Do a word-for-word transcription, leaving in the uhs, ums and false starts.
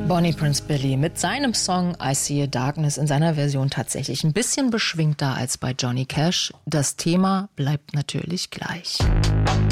Bonnie Prince Billy mit seinem Song I See a Darkness in seiner Version tatsächlich ein bisschen beschwingter als bei Johnny Cash. Das Thema bleibt natürlich gleich.